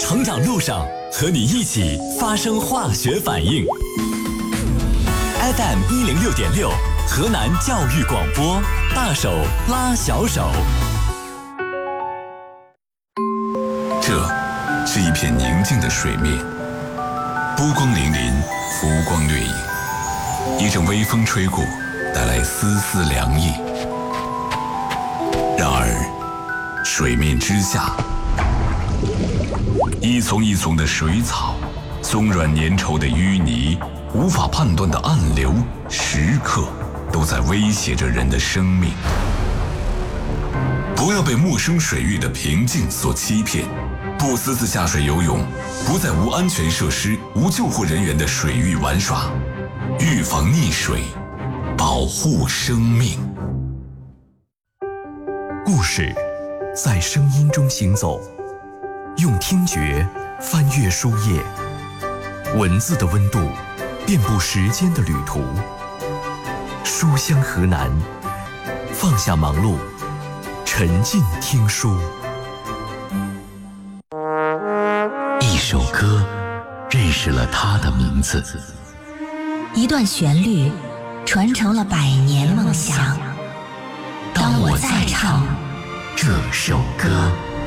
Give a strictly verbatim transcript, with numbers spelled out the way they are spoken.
成长路上，和你一起发生化学反应。F M 一零六点六，河南教育广播，大手拉小手。 这是一片宁静的水面，波光粼粼，浮光掠影。一阵微风吹过，带来丝丝凉意。然而，水面之下，一丛一丛的水草，松软粘稠的淤泥，无法判断的暗流，时刻都在威胁着人的生命。不要被陌生水域的平静所欺骗，不私自下水游泳，不在无安全设施、无救护人员的水域玩耍，预防溺水，保护生命。 故事在声音中行走，用听觉翻阅书页，文字的温度遍布时间的旅途。书香河南，放下忙碌，沉浸听书。 一首歌认识了他的名字， 一段旋律传承了百年梦想。当我再唱这首歌。